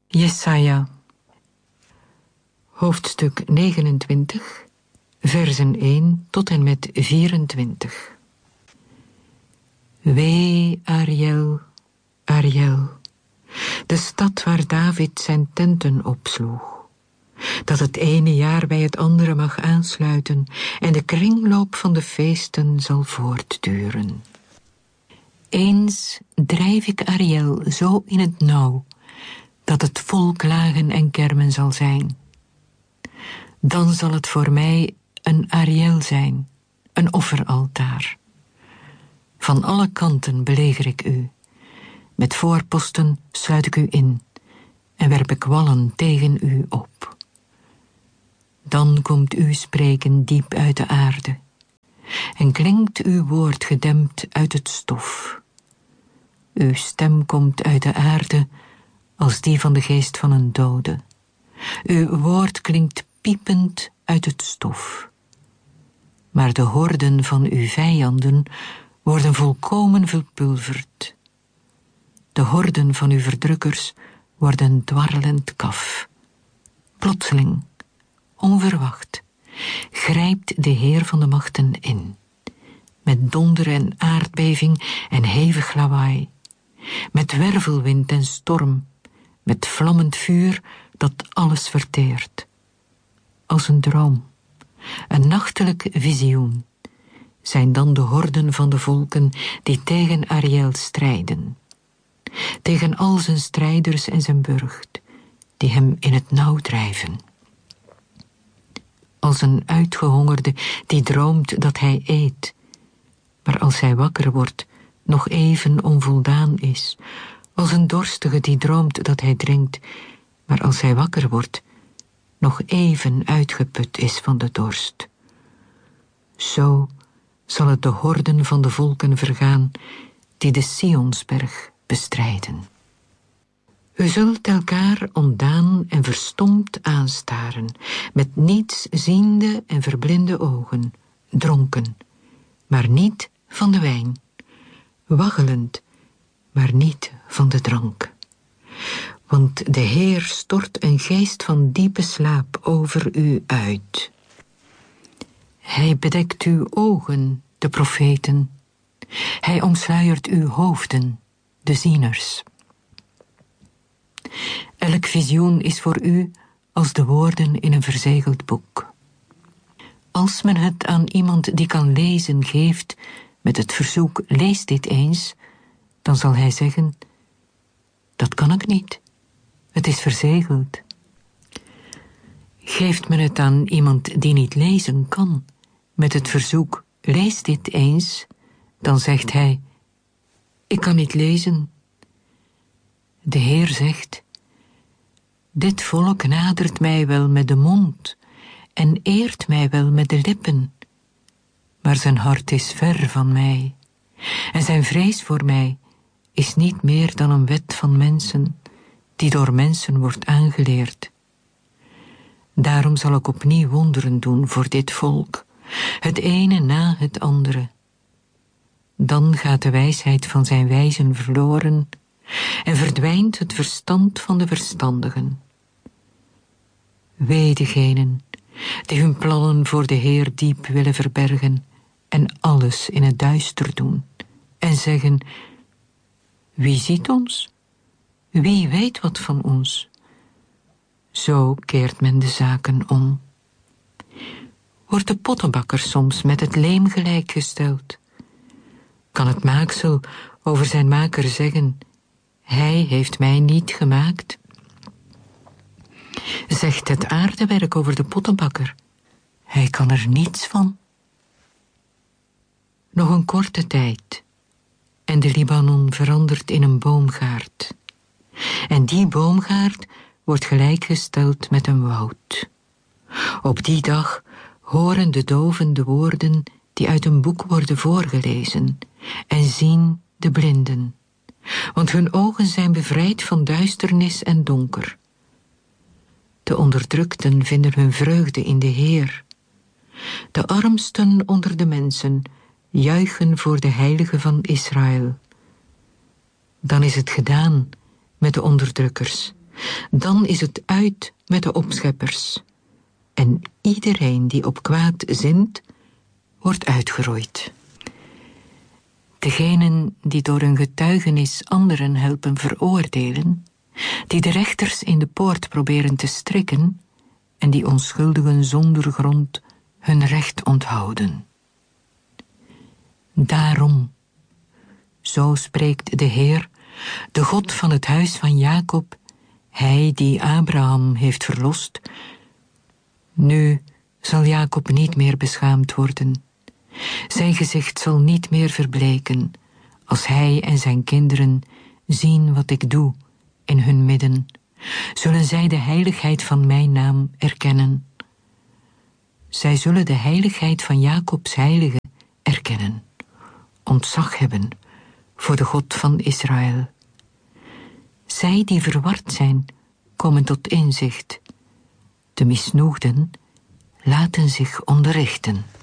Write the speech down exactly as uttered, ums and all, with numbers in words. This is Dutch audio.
Jesaja, hoofdstuk negenentwintig, versen één tot en met vierentwintig. Wee, Ariel, Ariel, de stad waar David zijn tenten opsloeg, dat het ene jaar bij het andere mag aansluiten en de kringloop van de feesten zal voortduren. Eens drijf ik Ariel zo in het nauw, dat het vol klagen en kermen zal zijn. Dan zal het voor mij een Ariel zijn, een offeraltaar. Van alle kanten beleger ik u. Met voorposten sluit ik u in en werp ik wallen tegen u op. Dan komt uw spreken diep uit de aarde en klinkt uw woord gedempt uit het stof. Uw stem komt uit de aarde als die van de geest van een dode. Uw woord klinkt piepend uit het stof. Maar de horden van uw vijanden worden volkomen verpulverd. De horden van uw verdrukkers worden dwarrelend kaf. Plotseling, onverwacht, grijpt de Heer van de machten in. Met donder en aardbeving en hevig lawaai. Met wervelwind en storm. Met vlammend vuur dat alles verteert. Als een droom, een nachtelijk visioen, zijn dan de horden van de volken die tegen Ariel strijden. Tegen al zijn strijders en zijn burcht, die hem in het nauw drijven. Als een uitgehongerde die droomt dat hij eet, maar als hij wakker wordt, nog even onvoldaan is. Als een dorstige die droomt dat hij drinkt, maar als hij wakker wordt, nog even uitgeput is van de dorst. Zo zal het de horden van de volken vergaan, die de Sionsberg bestrijden. U zult elkaar ontdaan en verstomd aanstaren, met niets ziende en verblinde ogen, dronken, maar niet van de wijn, waggelend, maar niet van de drank. Want de Heer stort een geest van diepe slaap over u uit. Hij bedekt uw ogen, de profeten. Hij omsluiert uw hoofden, de zieners. Elk visioen is voor u als de woorden in een verzegeld boek. Als men het aan iemand die kan lezen geeft, met het verzoek, lees dit eens, dan zal hij zeggen, dat kan ik niet. Het is verzegeld. Geeft men het aan iemand die niet lezen kan, met het verzoek, lees dit eens, dan zegt hij, ik kan niet lezen. De Heer zegt, dit volk nadert mij wel met de mond en eert mij wel met de lippen, maar zijn hart is ver van mij en zijn vrees voor mij is niet meer dan een wet van mensen, die door mensen wordt aangeleerd. Daarom zal ik opnieuw wonderen doen voor dit volk, het ene na het andere. Dan gaat de wijsheid van zijn wijzen verloren en verdwijnt het verstand van de verstandigen. Wee degenen die hun plannen voor de Heer diep willen verbergen en alles in het duister doen en zeggen, wie ziet ons? Wie weet wat van ons? Zo keert men de zaken om. Wordt de pottenbakker soms met het leem gelijkgesteld? Kan het maaksel over zijn maker zeggen, hij heeft mij niet gemaakt? Zegt het aardewerk over de pottenbakker, hij kan er niets van? Nog een korte tijd en de Libanon verandert in een boomgaard. En die boomgaard wordt gelijkgesteld met een woud. Op die dag horen de doven de woorden die uit een boek worden voorgelezen en zien de blinden, want hun ogen zijn bevrijd van duisternis en donker. De onderdrukten vinden hun vreugde in de Heer. De armsten onder de mensen juichen voor de Heilige van Israël. Dan is het gedaan met de onderdrukkers, dan is het uit met de opscheppers. En iedereen die op kwaad zint, wordt uitgeroeid. Degenen die door hun getuigenis anderen helpen veroordelen, die de rechters in de poort proberen te strikken en die onschuldigen zonder grond hun recht onthouden. Daarom, zo spreekt de Heer, de God van het huis van Jacob, hij die Abraham heeft verlost. Nu zal Jacob niet meer beschaamd worden. Zijn gezicht zal niet meer verbleken, als hij en zijn kinderen zien wat ik doe in hun midden. Zullen zij de heiligheid van mijn naam erkennen. Zij zullen de heiligheid van Jacobs heilige erkennen, ontzag hebben voor de God van Israël. Zij die verward zijn, komen tot inzicht. De misnoegden laten zich onderrichten.